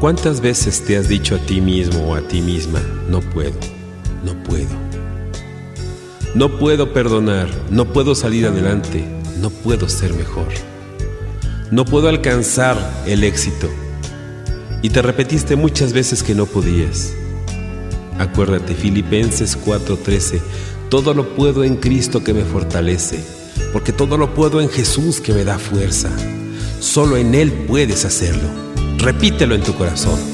¿Cuántas veces te has dicho a ti mismo o a ti misma: no puedo, no puedo? No puedo perdonar, no puedo salir adelante, no puedo ser mejor, no puedo alcanzar el éxito. Y te repetiste muchas veces que no podías. Acuérdate, Filipenses 4:13: todo lo puedo en Cristo que me fortalece, porque todo lo puedo en Jesús que me da fuerza. Solo en Él puedes hacerlo. Repítelo en tu corazón.